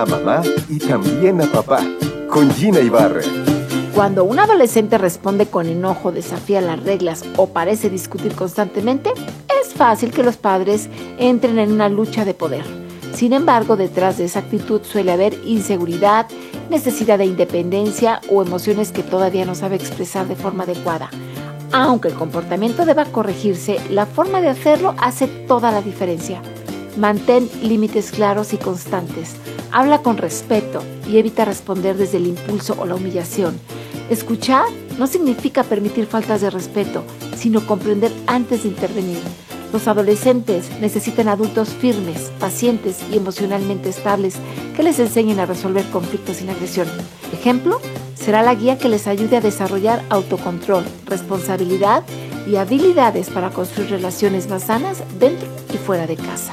a mamá y también a papá, con Gina Ibarra. Cuando un adolescente responde con enojo, desafía las reglas o parece discutir constantemente, es fácil que los padres entren en una lucha de poder. Sin embargo, detrás de esa actitud suele haber inseguridad, necesidad de independencia o emociones que todavía no sabe expresar de forma adecuada. Aunque el comportamiento deba corregirse, la forma de hacerlo hace toda la diferencia. Mantén límites claros y constantes. Habla con respeto y evita responder desde el impulso o la humillación. Escuchar no significa permitir faltas de respeto, sino comprender antes de intervenir. Los adolescentes necesitan adultos firmes, pacientes y emocionalmente estables que les enseñen a resolver conflictos sin agresión. Ejemplo, será la guía que les ayude a desarrollar autocontrol, responsabilidad y habilidades para construir relaciones más sanas dentro y fuera de casa.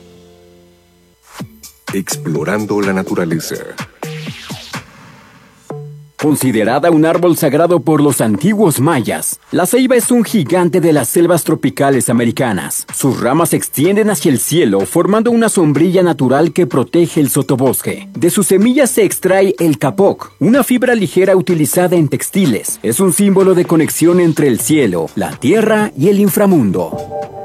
Explorando la naturaleza. Considerada un árbol sagrado por los antiguos mayas, la ceiba es un gigante de las selvas tropicales americanas. Sus ramas se extienden hacia el cielo, formando una sombrilla natural que protege el sotobosque. De sus semillas se extrae el capoc, una fibra ligera utilizada en textiles. Es un símbolo de conexión entre el cielo, la tierra y el inframundo.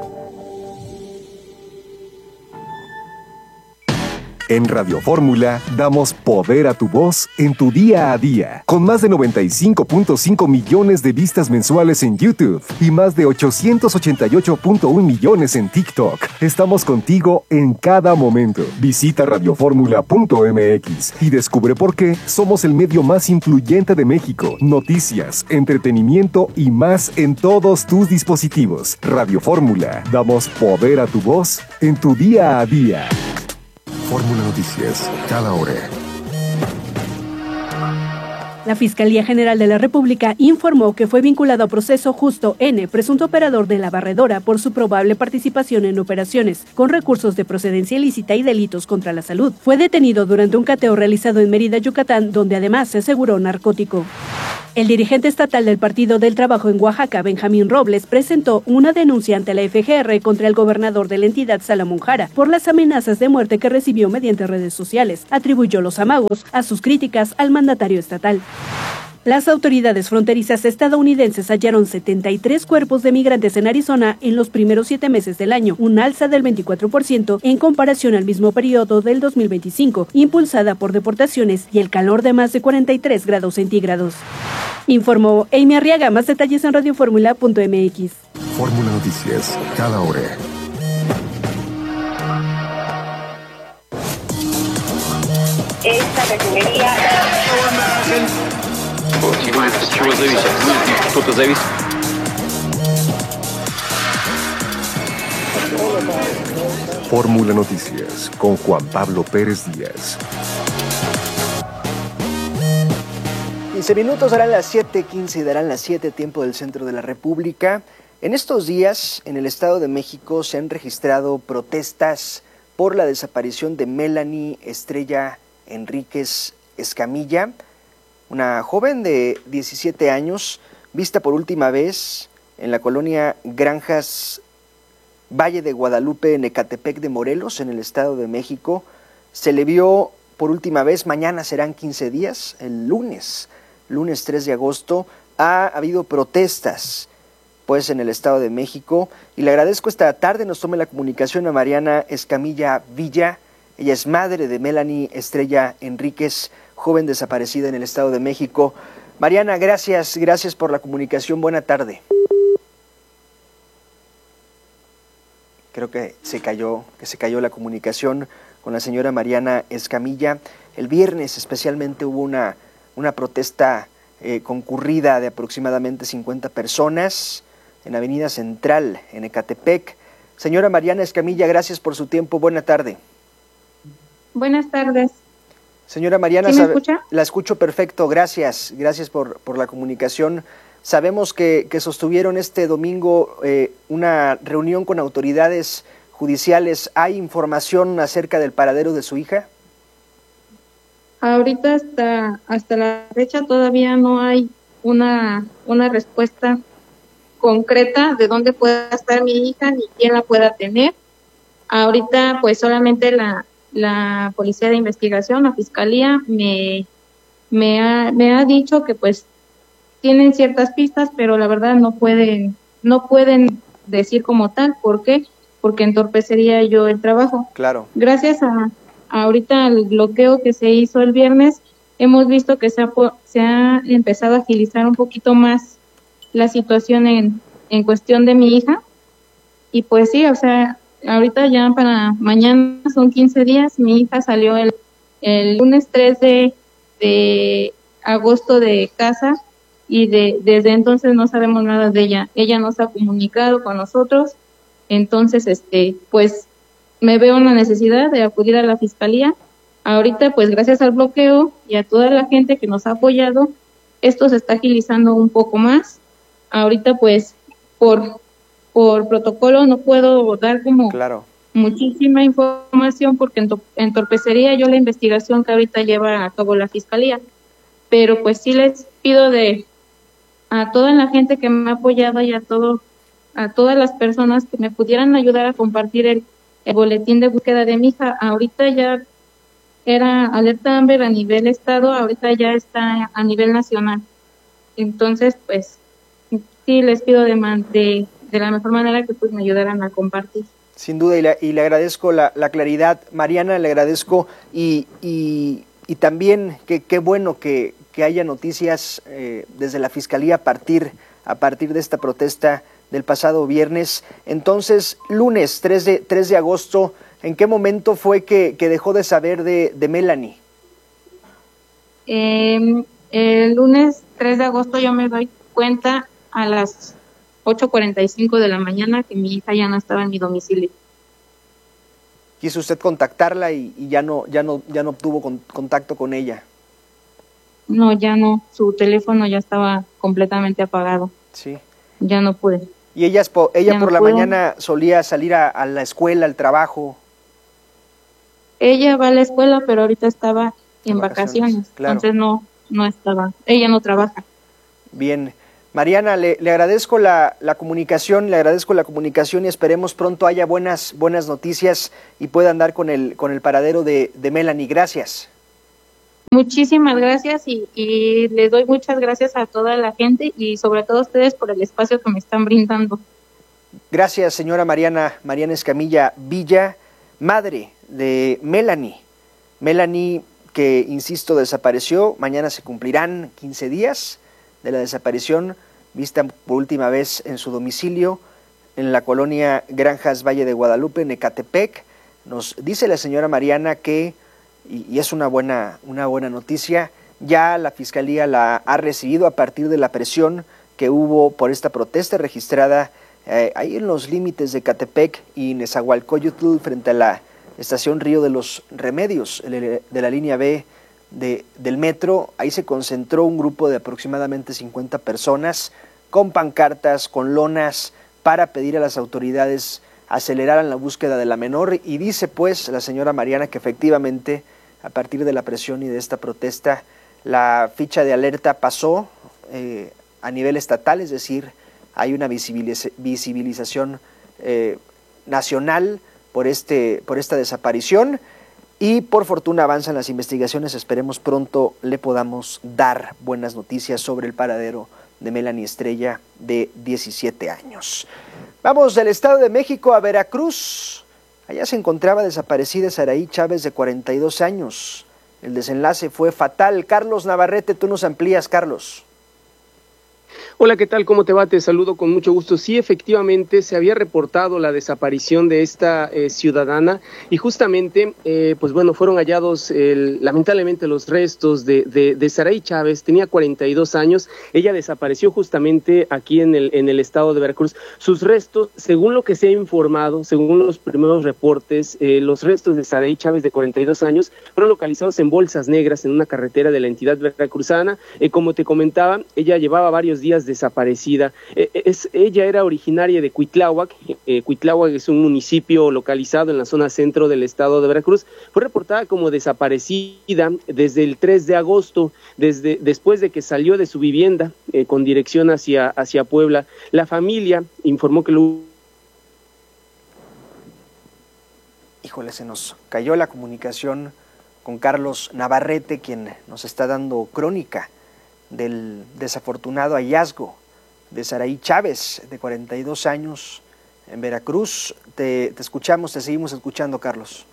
En Radio Fórmula damos poder a tu voz en tu día a día. Con más de 95.5 millones de vistas mensuales en YouTube y más de 888.1 millones en TikTok. Estamos contigo en cada momento. Visita radioformula.mx y descubre por qué somos el medio más influyente de México. Noticias, entretenimiento y más en todos tus dispositivos. Radio Fórmula. Damos poder a tu voz en tu día a día. Fórmula Noticias, cada hora. La Fiscalía General de la República informó que fue vinculado a proceso Justo N., presunto operador de la barredora, por su probable participación en operaciones con recursos de procedencia ilícita y delitos contra la salud. Fue detenido durante un cateo realizado en Mérida, Yucatán, donde además se aseguró narcótico. El dirigente estatal del Partido del Trabajo en Oaxaca, Benjamín Robles, presentó una denuncia ante la FGR contra el gobernador de la entidad, Salomón Jara, por las amenazas de muerte que recibió mediante redes sociales. Atribuyó los amagos a sus críticas al mandatario estatal. Las autoridades fronterizas estadounidenses hallaron 73 cuerpos de migrantes en Arizona en los primeros 7 meses del año, un alza del 24% en comparación al mismo periodo del 2025, impulsada por deportaciones y el calor de más de 43 grados centígrados. Informó Amy Arriaga. Más detalles en radioformula.mx. Fórmula Noticias, cada hora. Esta refinería... Fórmula Noticias con Juan Pablo Pérez Díaz. 15 minutos, darán las 7:15 y darán las 7 tiempo del centro de la República. En estos días, en el Estado de México, se han registrado protestas por la desaparición de Melanie Estrella Enríquez Escamilla, una joven de 17 años, vista por última vez en la colonia Granjas Valle de Guadalupe, en Ecatepec de Morelos, en el Estado de México. Se le vio por última vez, mañana serán 15 días, el lunes 3 de agosto. Ha habido protestas pues en el Estado de México, y le agradezco esta tarde nos tome la comunicación a Mariana Escamilla Villa. Ella es madre de Melanie Estrella Enríquez, joven desaparecida en el Estado de México. Mariana, gracias por la comunicación. Buena tarde. Creo que se cayó la comunicación con la señora Mariana Escamilla. El viernes especialmente hubo una protesta concurrida de aproximadamente 50 personas en Avenida Central, en Ecatepec. Señora Mariana Escamilla, gracias por su tiempo. Buena tarde. Buenas tardes. Señora Mariana, ¿Sí me escucha? La escucho perfecto. Gracias por la comunicación. Sabemos que sostuvieron este domingo una reunión con autoridades judiciales. ¿Hay información acerca del paradero de su hija? Ahorita hasta la fecha todavía no hay una respuesta concreta de dónde pueda estar mi hija ni quién la pueda tener. Ahorita pues solamente la Policía de Investigación, la Fiscalía, me ha dicho que pues tienen ciertas pistas, pero la verdad no pueden decir como tal. ¿Por qué? Porque entorpecería yo el trabajo. Claro. Gracias a ahorita al bloqueo que se hizo el viernes, hemos visto que se ha empezado a agilizar un poquito más la situación en cuestión de mi hija. Y pues sí, o sea, ahorita ya para mañana son 15 días. Mi hija salió el lunes 3 de agosto de casa y desde entonces no sabemos nada de ella. Ella no se ha comunicado con nosotros. Entonces, pues me veo en la necesidad de acudir a la Fiscalía. Ahorita, pues gracias al bloqueo y a toda la gente que nos ha apoyado, esto se está agilizando un poco más. Ahorita, pues, por protocolo no puedo dar como muchísima información porque entorpecería yo la investigación que ahorita lleva a cabo la Fiscalía. Pero pues sí les pido a toda la gente que me ha apoyado y a todas las personas que me pudieran ayudar a compartir el boletín de búsqueda de mi hija. Ahorita ya era alerta Amber a nivel estado, ahorita ya está a nivel nacional. Entonces, pues, sí les pido de la mejor manera que pues me ayudaran a compartir. Sin duda, y le agradezco la claridad, Mariana, le agradezco, y también qué bueno que haya noticias desde la Fiscalía a partir de esta protesta del pasado viernes. Entonces, lunes 3 de agosto, ¿en qué momento fue que dejó de saber de Melanie? El lunes 3 de agosto yo me doy cuenta a las 8:45 de la mañana que mi hija ya no estaba en mi domicilio. Quiso usted contactarla y ya no obtuvo contacto con ella. No, ya no, su teléfono ya estaba completamente apagado. Sí. Ya no pude. ¿Y ella por la mañana solía salir a la escuela, al trabajo? Ella va a la escuela, pero ahorita estaba en vacaciones. Claro. Entonces no estaba, ella no trabaja. Bien. Mariana, le agradezco la comunicación, y esperemos pronto haya buenas noticias y pueda andar con el paradero de Melanie. Gracias. Muchísimas gracias y les doy muchas gracias a toda la gente y sobre todo a ustedes por el espacio que me están brindando. Gracias, señora Mariana Escamilla Villa, madre de Melanie. Melanie, que, insisto, desapareció. Mañana se cumplirán 15 días de la desaparición, vista por última vez en su domicilio en la colonia Granjas Valle de Guadalupe, en Ecatepec. Nos dice la señora Mariana que, y es una buena noticia, ya la Fiscalía la ha recibido a partir de la presión que hubo por esta protesta registrada ahí en los límites de Ecatepec y Nezahualcóyotl, frente a la estación Río de los Remedios, de la línea B del metro. Ahí se concentró un grupo de aproximadamente 50 personas con pancartas, con lonas, para pedir a las autoridades aceleraran la búsqueda de la menor. Y dice pues la señora Mariana que efectivamente a partir de la presión y de esta protesta la ficha de alerta pasó a nivel estatal, es decir, hay una visibilización nacional por esta desaparición. Y por fortuna avanzan las investigaciones, esperemos pronto le podamos dar buenas noticias sobre el paradero de Melanie Estrella, de 17 años. Vamos del Estado de México a Veracruz. Allá se encontraba desaparecida Saraí Chávez, de 42 años. El desenlace fue fatal. Carlos Navarrete, tú nos amplías, Carlos. Hola, ¿qué tal? ¿Cómo te va? Te saludo con mucho gusto. Sí, efectivamente, se había reportado la desaparición de esta ciudadana y justamente, pues bueno, fueron hallados lamentablemente los restos de Saraí Chávez. Tenía 42 años. Ella desapareció justamente aquí en el estado de Veracruz. Sus restos, según lo que se ha informado, según los primeros reportes, los restos de Saraí Chávez, de 42 años, fueron localizados en bolsas negras en una carretera de la entidad veracruzana. Como te comentaba, ella llevaba varios días desaparecida. Ella era originaria de Cuitláhuac. Cuitláhuac es un municipio localizado en la zona centro del estado de Veracruz. Fue reportada como desaparecida desde el 3 de agosto, después de que salió de su vivienda con dirección hacia Puebla. La familia informó que Híjole, se nos cayó la comunicación con Carlos Navarrete, quien nos está dando crónica del desafortunado hallazgo de Saraí Chávez, de 42 años, en Veracruz. Te escuchamos, te seguimos escuchando, Carlos.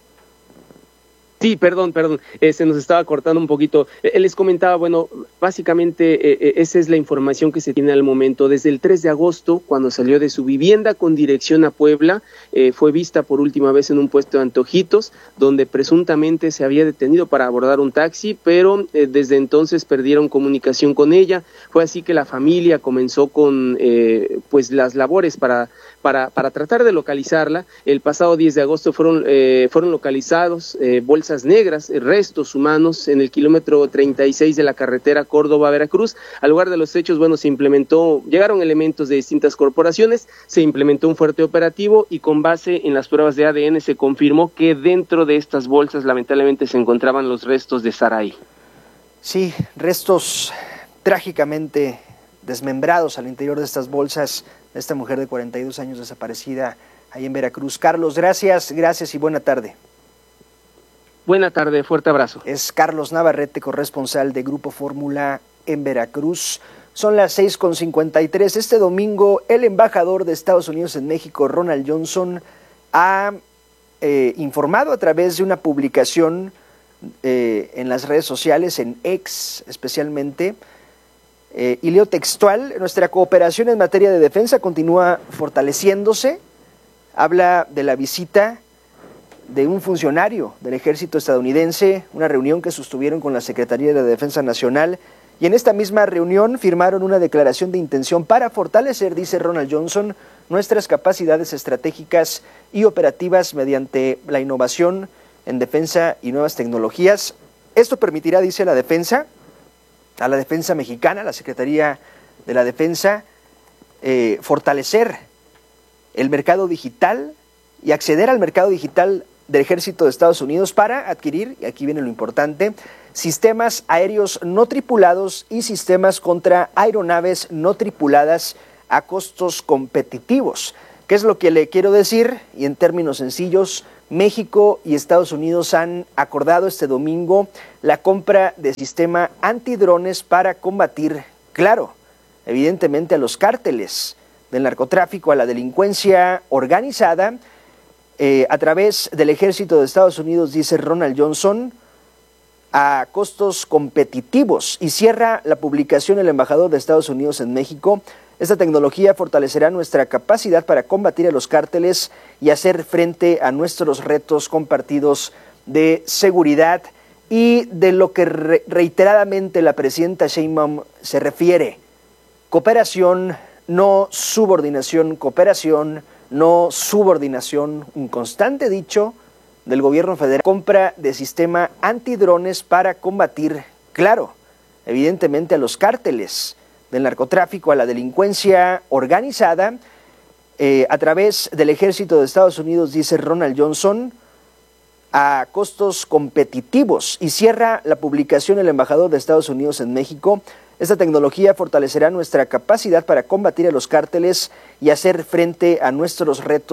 Sí, perdón, se nos estaba cortando un poquito. Les comentaba, bueno, básicamente esa es la información que se tiene al momento. Desde el 3 de agosto, cuando salió de su vivienda con dirección a Puebla, fue vista por última vez en un puesto de antojitos, donde presuntamente se había detenido para abordar un taxi, pero desde entonces perdieron comunicación con ella. Fue así que la familia comenzó con pues las labores para tratar de localizarla. El pasado 10 de agosto fueron localizados bolsas negras, restos humanos en el kilómetro 36 de la carretera Córdoba-Veracruz. Al lugar de los hechos, bueno, llegaron elementos de distintas corporaciones, se implementó un fuerte operativo y con base en las pruebas de ADN se confirmó que dentro de estas bolsas lamentablemente se encontraban los restos de Saraí. Sí, restos trágicamente desmembrados al interior de estas bolsas de esta mujer de 42 años desaparecida ahí en Veracruz. Carlos, gracias y buena tarde. Buena tarde, fuerte abrazo. Es Carlos Navarrete, corresponsal de Grupo Fórmula en Veracruz. Son las 6:53. Este domingo, el embajador de Estados Unidos en México, Ronald Johnson, ha informado a través de una publicación en las redes sociales, en X especialmente, y leo textual: nuestra cooperación en materia de defensa continúa fortaleciéndose. Habla de la visita de un funcionario del ejército estadounidense, una reunión que sostuvieron con la Secretaría de Defensa Nacional, y en esta misma reunión firmaron una declaración de intención para fortalecer, dice Ronald Johnson, nuestras capacidades estratégicas y operativas mediante la innovación en defensa y nuevas tecnologías. Esto permitirá, dice, a la defensa mexicana, la Secretaría de la Defensa, fortalecer el mercado digital y acceder al mercado digital del Ejército de Estados Unidos para adquirir, y aquí viene lo importante, sistemas aéreos no tripulados y sistemas contra aeronaves no tripuladas a costos competitivos. ¿Qué es lo que le quiero decir? Y en términos sencillos, México y Estados Unidos han acordado este domingo la compra de sistema antidrones para combatir, claro, evidentemente a los cárteles del narcotráfico, a la delincuencia organizada, a través del Ejército de Estados Unidos, dice Ronald Johnson, a costos competitivos. Y cierra la publicación el embajador de Estados Unidos en México: esta tecnología fortalecerá nuestra capacidad para combatir a los cárteles y hacer frente a nuestros retos compartidos de seguridad. Y de lo que reiteradamente la presidenta Sheinbaum se refiere: cooperación, no subordinación, cooperación, no subordinación, un constante dicho del gobierno federal. Compra de sistema antidrones para combatir, claro, evidentemente a los cárteles del narcotráfico, a la delincuencia organizada, a través del Ejército de Estados Unidos, dice Ronald Johnson, a costos competitivos. Y cierra la publicación el embajador de Estados Unidos en México: esta tecnología fortalecerá nuestra capacidad para combatir a los cárteles y hacer frente a nuestros retos